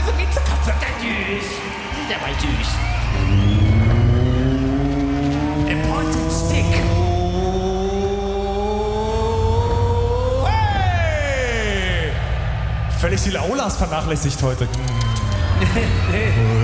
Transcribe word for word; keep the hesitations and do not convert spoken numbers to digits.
Katze, Miezekatze. Süß. Der war süß. A pointed stick. Hey! Völlig die Laulas vernachlässigt heute.